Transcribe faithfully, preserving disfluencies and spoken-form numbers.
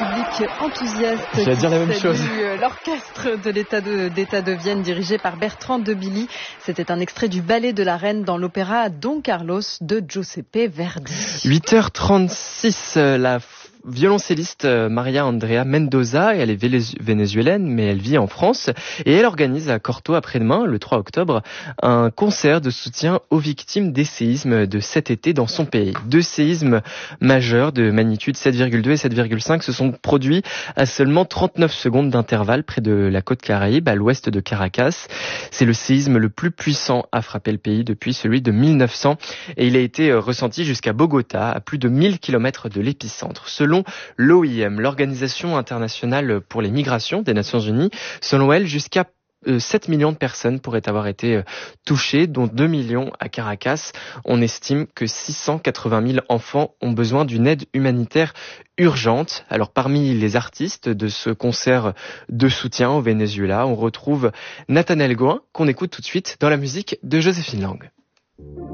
public enthousiaste. J'allais dire la même chose. L'orchestre de l'État de, d'État de Vienne dirigé par Bertrand de Billy. C'était un extrait du Ballet de la Reine dans l'opéra Don Carlos de Giuseppe Verdi. huit heures trente-six, la violoncelliste Maria Andrea Mendoza, et elle est vénézuélienne mais elle vit en France et elle organise à Corto après-demain, le trois octobre, un concert de soutien aux victimes des séismes de cet été dans son pays. Deux séismes majeurs de magnitude sept virgule deux et sept virgule cinq se sont produits à seulement trente-neuf secondes d'intervalle près de la côte Caraïbe, à l'ouest de Caracas. C'est le séisme le plus puissant à frapper le pays depuis celui de mille neuf cents et il a été ressenti jusqu'à Bogota, à plus de mille kilomètres de l'épicentre. Selon l'O I M, l'Organisation internationale pour les migrations des Nations Unies, selon elle, jusqu'à sept millions de personnes pourraient avoir été touchées, dont deux millions à Caracas. On estime que six cent quatre-vingt mille enfants ont besoin d'une aide humanitaire urgente. Alors parmi les artistes de ce concert de soutien au Venezuela, on retrouve Nathanaël Gouin, qu'on écoute tout de suite dans la musique de Joséphine Lang.